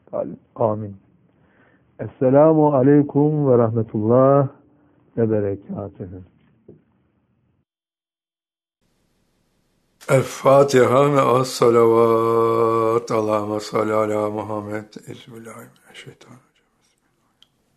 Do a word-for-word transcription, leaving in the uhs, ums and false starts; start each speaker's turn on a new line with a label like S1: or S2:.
S1: Amin. Esselamu aleyküm ve rahmetullah ve berekatühü.
S2: El-Fatiha ve as-salavat. Allahümme salli ala Muhammed. Euzubillahimineşşeytanirracim.